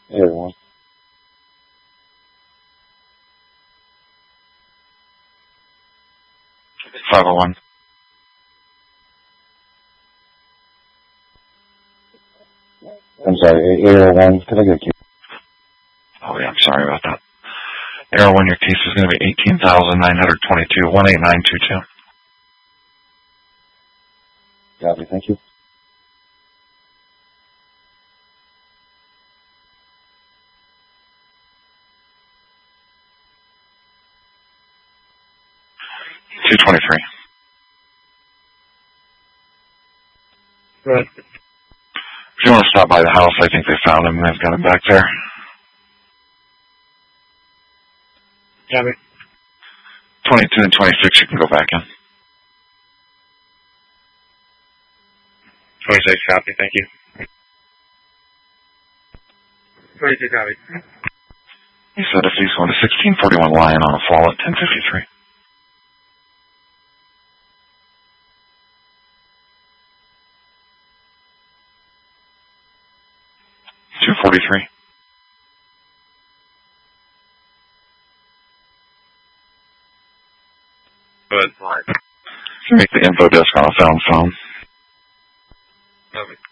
Hey, everyone. $501. I'm sorry, 801. Could I get a key? Oh, yeah, I'm sorry about that. 801, your case is going to be 18,922, 18922. Copy, thank you. $223. Right. If you want to stop by the house, I think they found him and they've got him back there. Copy. 22 and 26, you can go back in. 26, copy, thank you. 22, copy. He said if he's going to 1641 Lion on a fall at 1053. $243. Good. Make the info desk on a phone. Copy.